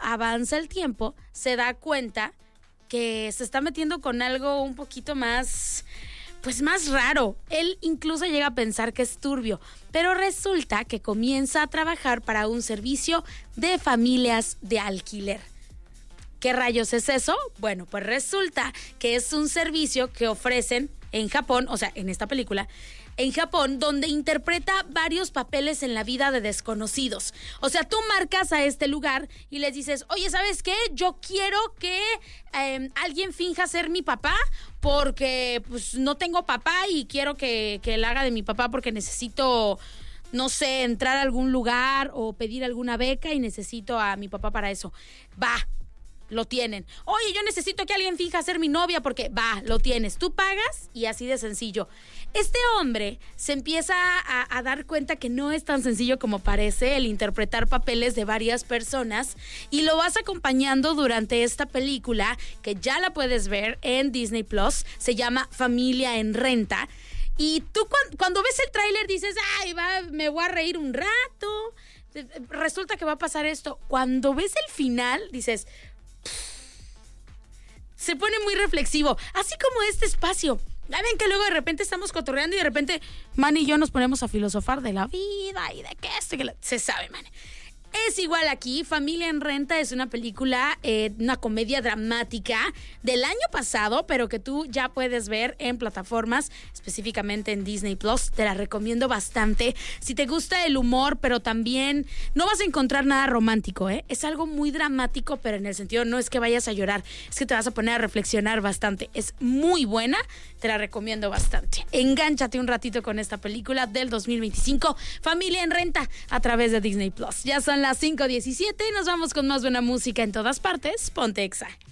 avanza el tiempo, se da cuenta que se está metiendo con algo un poquito más, pues más raro. Él incluso llega a pensar que es turbio, pero resulta que comienza a trabajar para un servicio de familias de alquiler. ¿Qué rayos es eso? Bueno, pues resulta que es un servicio que ofrecen en Japón, o sea, en esta película, en Japón, donde interpreta varios papeles en la vida de desconocidos. O sea, tú marcas a este lugar y les dices, oye, ¿sabes qué? Yo quiero que alguien finja ser mi papá porque pues no tengo papá y quiero que él haga de mi papá porque necesito, no sé, entrar a algún lugar o pedir alguna beca y necesito a mi papá para eso. Va. Lo tienen. Oye, yo necesito que alguien finja ser mi novia porque, lo tienes. Tú pagas y así de sencillo. Este hombre se empieza a dar cuenta que no es tan sencillo como parece el interpretar papeles de varias personas y lo vas acompañando durante esta película que ya la puedes ver en Disney Plus. Se llama Familia en Renta. Y tú cuando ves el tráiler dices, me voy a reír un rato. Resulta que va a pasar esto. Cuando ves el final dices... Se pone muy reflexivo, así como este espacio. Ya ven que luego de repente estamos cotorreando y de repente Man y yo nos ponemos a filosofar de la vida y de qué esto y que se sabe, man. Es igual aquí. Familia en Renta es una película, una comedia dramática del año pasado, pero que tú ya puedes ver en plataformas, específicamente en Disney Plus. Te la recomiendo bastante. Si te gusta el humor, pero también no vas a encontrar nada romántico, ¿eh? Es algo muy dramático, pero en el sentido no es que vayas a llorar, es que te vas a poner a reflexionar bastante. Es muy buena, te la recomiendo bastante. Engánchate un ratito con esta película del 2025, Familia en Renta, a través de Disney Plus. Ya son las 5:17 y nos vamos con más buena música en todas partes. Ponte Exa.